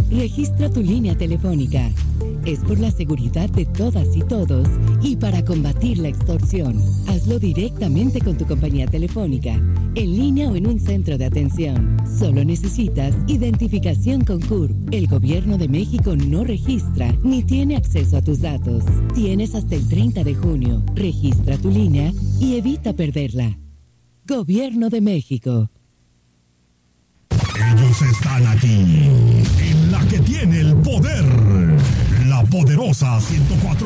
Registra tu línea telefónica. Es por la seguridad de todas y todos y para combatir la extorsión. Hazlo directamente con tu compañía telefónica, en línea o en un centro de atención. Solo necesitas identificación con CURP. El Gobierno de México no registra ni tiene acceso a tus datos. Tienes hasta el 30 de junio. Registra tu línea y evita perderla. Gobierno de México. Ellos están aquí, en la que tiene el poder, la poderosa 104.